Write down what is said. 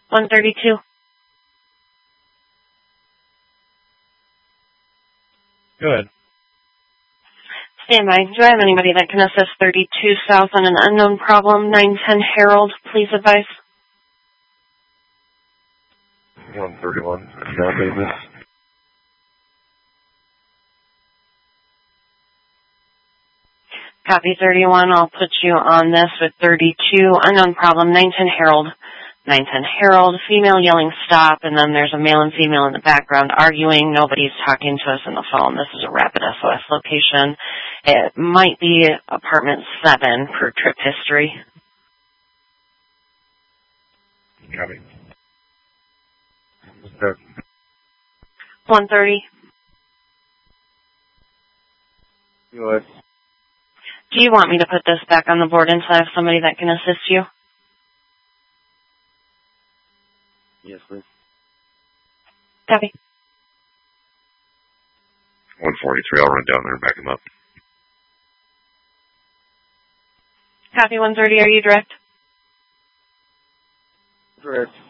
132. Go ahead. Stand by. Do I have anybody that can assist 32 South on an unknown problem? 910 Harold, please advise. 131. Now, business. Copy 31. I'll put you on this with 32. Unknown problem. 910 Harold. 910 Harold. Female yelling stop, and then there's a male and female in the background arguing. Nobody's talking to us on the phone. This is a rapid SOS location. It might be apartment 7 per trip history. Copy. 130. Go ahead. Do you want me to put this back on the board until I have somebody that can assist you? Yes, please. Copy. 143. I'll run down there and back him up. Copy 130. Are you direct? Direct.